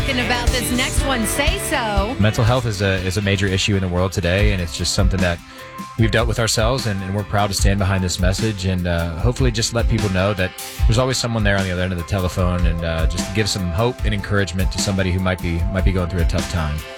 talking about this next one, Say So. Mental health is a major issue in the world today, and it's just something that we've dealt with ourselves, and we're proud to stand behind this message and hopefully just let people know that there's always someone there on the other end of the telephone, and just give some hope and encouragement to somebody who might be going through a tough time.